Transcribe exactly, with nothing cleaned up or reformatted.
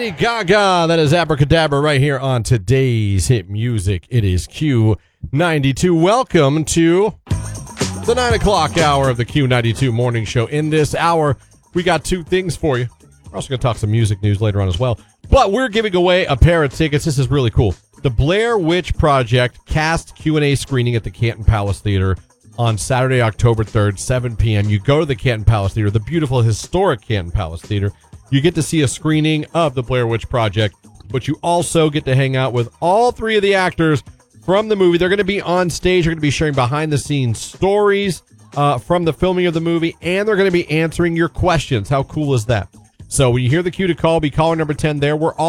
Lady Gaga. That is Abracadabra right here on today's hit music. It is Q ninety-two. Welcome to the nine o'clock hour of the Q ninety-two morning show. In this hour, we got two things for you. We're also going to talk some music news later on as well. But we're giving away a pair of tickets. This is really cool. The Blair Witch Project cast Q and A screening at the Canton Palace Theater on Saturday, October third, seven p.m. You go to the Canton Palace Theater, the beautiful historic Canton Palace Theater. You get to see a screening of the Blair Witch Project, but you also get to hang out with all three of the actors from the movie. They're going to be on stage. They're going to be sharing behind-the-scenes stories uh, from the filming of the movie, and they're going to be answering your questions. How cool is that? So when you hear the cue to call, be caller number ten there. We're all